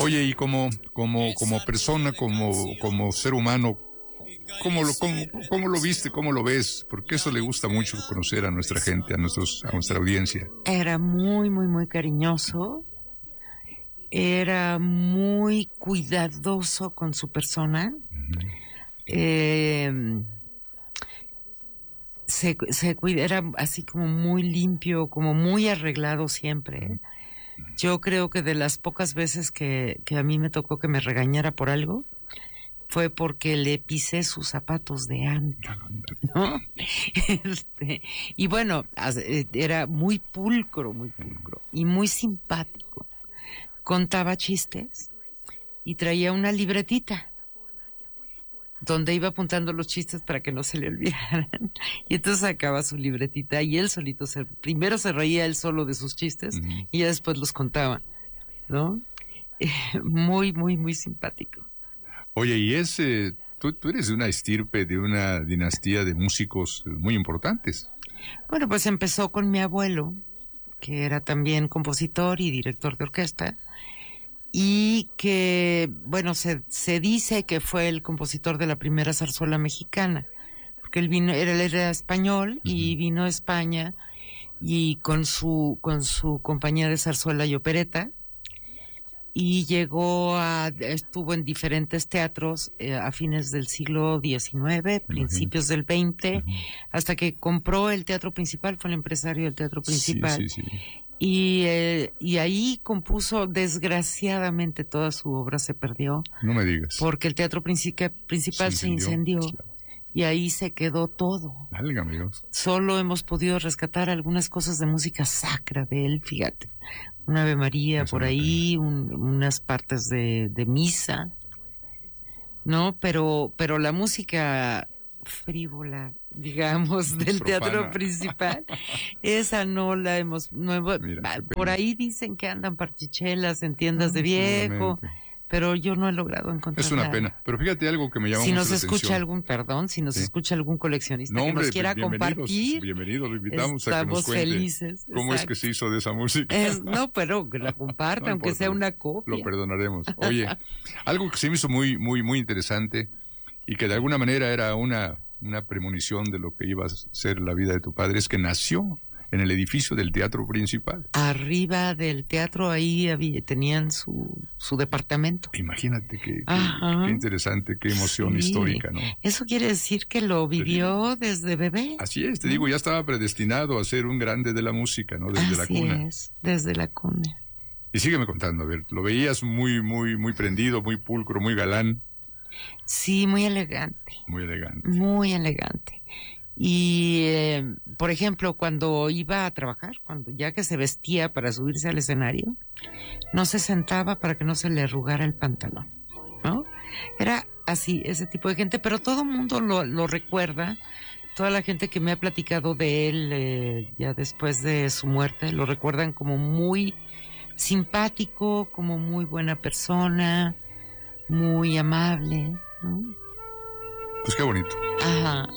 Oye, y como persona, como ser humano, ¿cómo lo viste? ¿Cómo lo ves? Porque eso le gusta mucho conocer a nuestra gente, a nuestra audiencia. Era muy, muy, muy cariñoso. Era muy cuidadoso con su persona. Era así como muy limpio, como muy arreglado siempre. Yo creo que de las pocas veces que a mí me tocó que me regañara por algo, fue porque le pisé sus zapatos de antes, ¿no? Y bueno, era muy pulcro y muy simpático. Contaba chistes y traía una libretita donde iba apuntando los chistes para que no se le olvidaran. Y entonces sacaba su libretita y él solito primero se reía él solo de sus chistes y ya después los contaba, ¿no? Muy, muy, muy simpático. Oye, y tú eres de una estirpe, de una dinastía de músicos muy importantes. Bueno, pues empezó con mi abuelo, que era también compositor y director de orquesta, y que, bueno, se dice que fue el compositor de la primera zarzuela mexicana, porque él era español y vino a España y con su compañía de zarzuela y opereta, y estuvo en diferentes teatros a fines del siglo XIX, principios del XX, hasta que compró el Teatro Principal, fue el empresario del Teatro Principal. Sí. Y ahí compuso, desgraciadamente toda su obra se perdió. No me digas. Porque el Teatro Principal se incendió. Claro. Y ahí se quedó todo. Válgame Dios. Solo hemos podido rescatar algunas cosas de música sacra de él, fíjate. Un Ave María por ahí, unas partes de misa, ¿no? Pero la música frívola, digamos, del Teatro Principal, esa no la hemos... Mira, por ahí dicen que andan partichelas en tiendas de viejo... Pero yo no he logrado encontrar. Es una pena. Pero fíjate algo que me llama mucho la atención. Si nos escucha algún coleccionista que nos quiera compartir. Bienvenidos, lo invitamos a que nos cuente felices. ¿Cómo es que se hizo de esa música? Pero que la comparta, aunque sea una copia. Lo perdonaremos. Oye, algo que se me hizo muy, muy, muy interesante y que de alguna manera era una premonición de lo que iba a ser la vida de tu padre, es que nació en el edificio del Teatro Principal. Arriba del teatro, ahí tenían su departamento. Imagínate qué interesante, qué emoción histórica, ¿no? Eso quiere decir que lo vivió desde bebé. Así es, te digo, ya estaba predestinado a ser un grande de la música, ¿no? Desde la cuna. Así es, desde la cuna. Y sígueme contando, a ver, lo veías muy, muy, muy prendido, muy pulcro, muy galán. Sí, muy elegante. Muy elegante. Muy elegante. Y, por ejemplo, cuando iba a trabajar, cuando ya que se vestía para subirse al escenario, no se sentaba para que no se le arrugara el pantalón, ¿no? Era así, ese tipo de gente, pero todo el mundo lo recuerda. Toda la gente que me ha platicado de él, ya después de su muerte, lo recuerdan como muy simpático, como muy buena persona, muy amable, ¿no? Pues qué bonito. Ajá.